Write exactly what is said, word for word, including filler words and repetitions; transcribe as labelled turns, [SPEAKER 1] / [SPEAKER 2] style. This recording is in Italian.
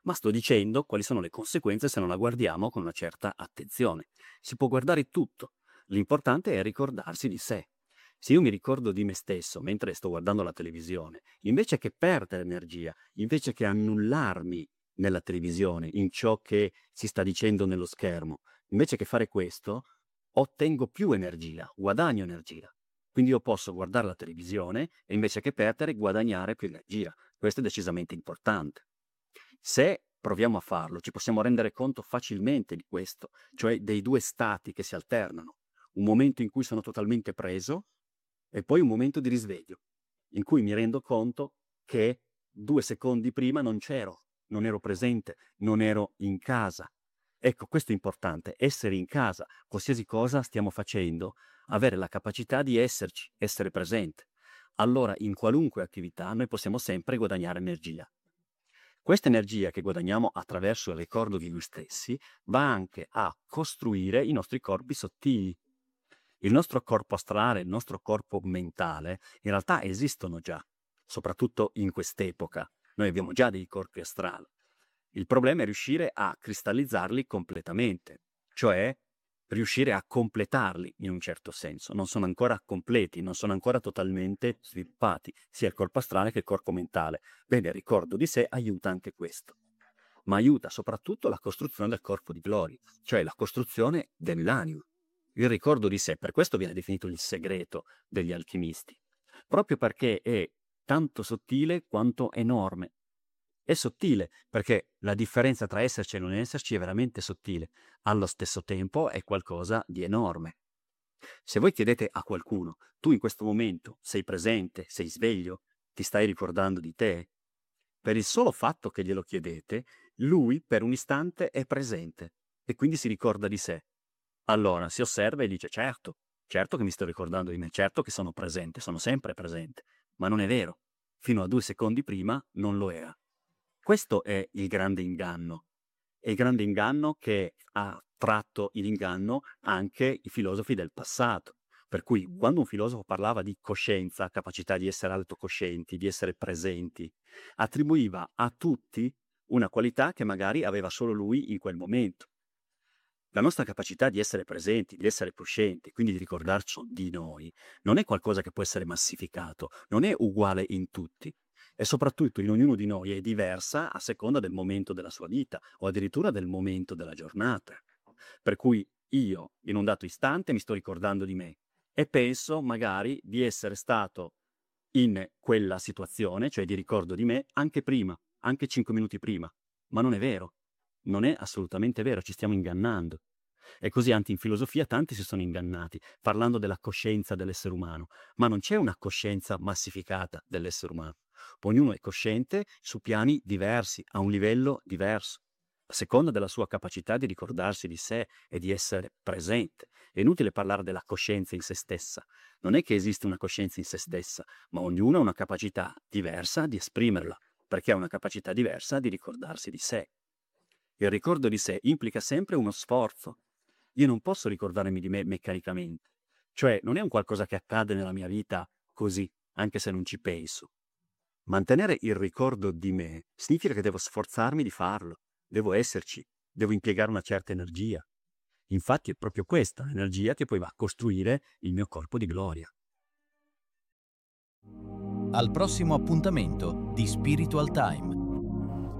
[SPEAKER 1] ma sto dicendo quali sono le conseguenze se non la guardiamo con una certa attenzione. Si può guardare tutto, l'importante è ricordarsi di sé. Se io mi ricordo di me stesso mentre sto guardando la televisione, invece che perdere energia, invece che annullarmi nella televisione, in ciò che si sta dicendo nello schermo, invece che fare questo, ottengo più energia, guadagno energia. Quindi io posso guardare la televisione e invece che perdere, guadagnare più energia. Questo è decisamente importante. Se proviamo a farlo, ci possiamo rendere conto facilmente di questo, cioè dei due stati che si alternano. Un momento in cui sono totalmente preso e poi un momento di risveglio, in cui mi rendo conto che due secondi prima non c'ero, non ero presente, non ero in casa. Ecco, questo è importante, essere in casa, qualsiasi cosa stiamo facendo, avere la capacità di esserci, essere presente. Allora, in qualunque attività, noi possiamo sempre guadagnare energia. Questa energia che guadagniamo attraverso il ricordo di noi stessi va anche a costruire i nostri corpi sottili. Il nostro corpo astrale, il nostro corpo mentale, in realtà esistono già, soprattutto in quest'epoca. Noi abbiamo già dei corpi astrali. Il problema è riuscire a cristallizzarli completamente, cioè riuscire a completarli in un certo senso. Non sono ancora completi, non sono ancora totalmente sviluppati, sia il corpo astrale che il corpo mentale. Bene, il ricordo di sé aiuta anche questo, ma aiuta soprattutto la costruzione del corpo di gloria, cioè la costruzione dell'anima. Il ricordo di sé, per questo viene definito il segreto degli alchimisti, proprio perché è tanto sottile quanto enorme. È sottile perché la differenza tra esserci e non esserci è veramente sottile, allo stesso tempo è qualcosa di enorme. Se voi chiedete a qualcuno, tu in questo momento sei presente, sei sveglio, ti stai ricordando di te? Per il solo fatto che glielo chiedete, lui per un istante è presente e quindi si ricorda di sé. Allora si osserva e dice: certo, certo che mi sto ricordando di me, certo che sono presente, sono sempre presente, ma non è vero. Fino a due secondi prima non lo era. Questo è il grande inganno. È il grande inganno che ha tratto in inganno anche i filosofi del passato. Per cui quando un filosofo parlava di coscienza, capacità di essere autocoscienti, di essere presenti, attribuiva a tutti una qualità che magari aveva solo lui in quel momento. La nostra capacità di essere presenti, di essere coscienti, quindi di ricordarci di noi, non è qualcosa che può essere massificato, non è uguale in tutti. E soprattutto in ognuno di noi è diversa a seconda del momento della sua vita o addirittura del momento della giornata. Per cui io, in un dato istante, mi sto ricordando di me e penso magari di essere stato in quella situazione, cioè di ricordo di me, anche prima, anche cinque minuti prima. Ma non è vero. Non è assolutamente vero, ci stiamo ingannando. E così anche in filosofia tanti si sono ingannati, parlando della coscienza dell'essere umano, ma non c'è una coscienza massificata dell'essere umano. Ognuno è cosciente su piani diversi, a un livello diverso, a seconda della sua capacità di ricordarsi di sé e di essere presente. È inutile parlare della coscienza in se stessa. Non è che esiste una coscienza in se stessa, ma ognuno ha una capacità diversa di esprimerla, perché ha una capacità diversa di ricordarsi di sé. Il ricordo di sé implica sempre uno sforzo. Io non posso ricordarmi di me meccanicamente. Cioè, non è un qualcosa che accade nella mia vita così, anche se non ci penso. Mantenere il ricordo di me significa che devo sforzarmi di farlo, devo esserci, devo impiegare una certa energia. Infatti è proprio questa energia che poi va a costruire il mio corpo di gloria.
[SPEAKER 2] Al prossimo appuntamento di Spiritual Time.